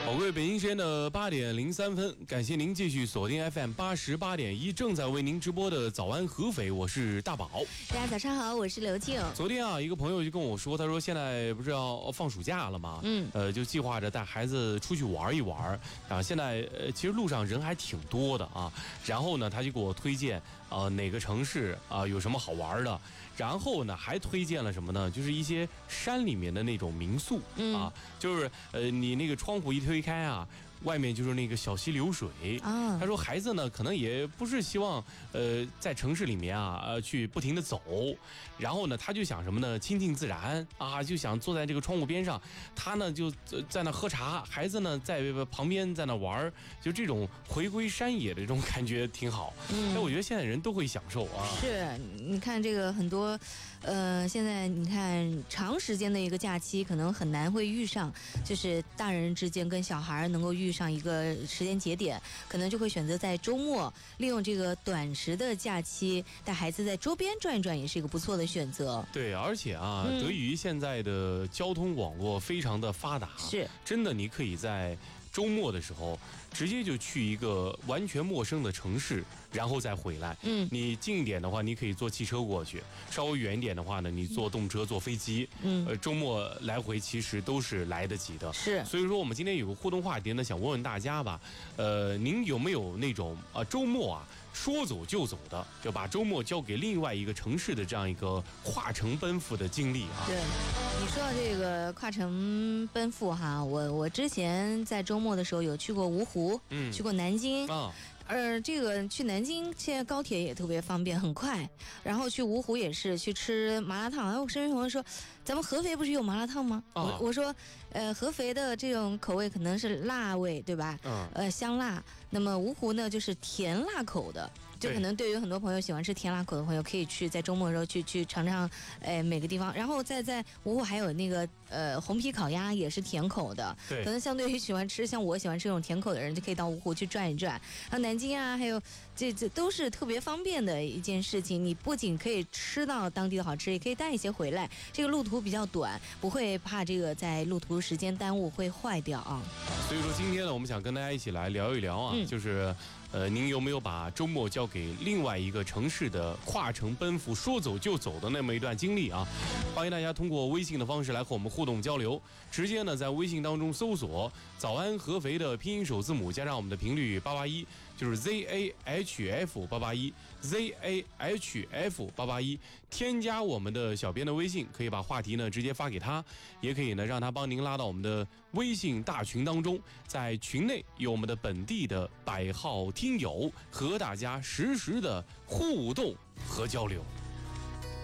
宝贵北京时间的8点03分，感谢您继续锁定 FM 88.1，正在为您直播的早安合肥，我是大宝。 大家早上好，我是刘静。 昨天啊，一个朋友就跟我说，他说现在不是要放暑假了吗？就计划着带孩子出去玩一玩啊。现在其实路上人还挺多的啊。然后呢，他就给我推荐哪个城市啊有什么好玩的。然后呢，还推荐了什么呢？就是一些山里面的那种民宿啊，就是你那个窗户一推开啊，外面就是那个小溪流水啊。他说孩子呢，可能也不是希望在城市里面啊去不停的走，然后呢，他就想什么呢？亲近自然啊，就想坐在这个窗户边上，他呢就在那喝茶，孩子呢在旁边在那玩，就这种回归山野的这种感觉挺好。但我觉得现在人都会享受啊。 是，你看这个很多。现在你看长时间的一个假期可能很难会遇上，就是大人之间跟小孩能够遇上一个时间节点，可能就会选择在周末利用这个短时的假期带孩子在周边转一转，也是一个不错的选择。 对，而且啊，得益于现在的交通网络非常的发达， 是真的你可以在周末的时候直接就去一个完全陌生的城市，然后再回来。你近一点的话，你可以坐汽车过去；稍微远一点的话呢，你坐动车、坐飞机。周末来回其实都是来得及的。 是， 所以说我们今天有个互动话题呢，想问问大家吧，您有没有那种周末啊说走就走的，就把周末交给另外一个城市的这样一个跨城奔赴的经历啊？ 对，你说到这个跨城奔赴哈，我之前在周末的时候有去过芜湖，去过南京啊。这个去南京现在高铁也特别方便，很快。然后去芜湖也是去吃麻辣烫。我身边朋友说，咱们合肥不是有麻辣烫吗？我说，合肥的这种口味可能是辣味，对吧？香辣。那么芜湖呢，就是甜辣口的。就可能对于很多朋友喜欢吃甜辣口的朋友，可以去在周末的时候去尝尝，每个地方。然后在芜湖还有那个红皮烤鸭也是甜口的，可能相对于喜欢吃像我喜欢吃这种甜口的人，就可以到芜湖去转一转。然后南京啊，还有这都是特别方便的一件事情。你不仅可以吃到当地的好吃，也可以带一些回来。这个路途比较短，不会怕这个在路途时间耽误会坏掉啊。 所以说今天呢，我们想跟大家一起来聊一聊啊，就是您有没有把周末交给另外一个城市的跨城奔赴说走就走的那么一段经历啊？欢迎大家通过微信的方式来和我们互动交流，直接呢在微信当中搜索早安合肥的拼音首字母加上我们的频率881，就是 ZAHF881 ZAHF881，添加我们的小编的微信，可以把话题呢直接发给他，也可以呢让他帮您拉到我们的微信大群当中，在群内有我们的本地的100号听友和大家实时的互动和交流。